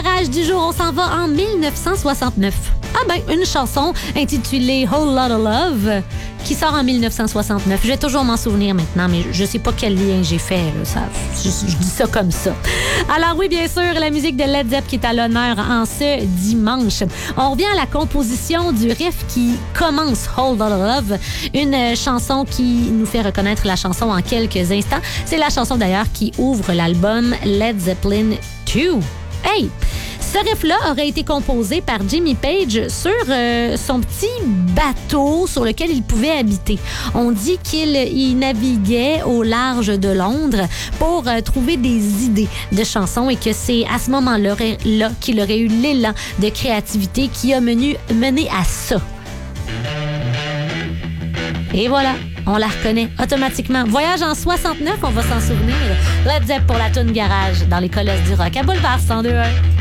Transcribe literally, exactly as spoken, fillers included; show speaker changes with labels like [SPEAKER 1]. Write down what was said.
[SPEAKER 1] garage du jour, on s'en va en dix-neuf cent soixante-neuf. Ah ben, une chanson intitulée Whole Lotta Love qui sort en dix-neuf cent soixante-neuf. Je vais toujours m'en souvenir maintenant, mais je sais pas quel lien j'ai fait. Là. Ça, je, je dis ça comme ça. Alors oui, bien sûr, la musique de Led Zepp qui est à l'honneur en ce dimanche. On revient à la composition du riff qui commence Whole Lotta Love, une chanson qui nous fait reconnaître la chanson en quelques instants. C'est la chanson d'ailleurs qui ouvre l'album Led Zeppelin deux. Hey! Ce riff-là aurait été composé par Jimmy Page sur euh, son petit bateau sur lequel il pouvait habiter. On dit qu'il il naviguait au large de Londres pour euh, trouver des idées de chansons et que c'est à ce moment-là là, qu'il aurait eu l'élan de créativité qui a mené, mené à ça. Et voilà, on la reconnaît automatiquement. Voyage en soixante-neuf, on va s'en souvenir. Led Zepp pour la toune Garage dans les colosses du rock à Boulevard cent deux point un.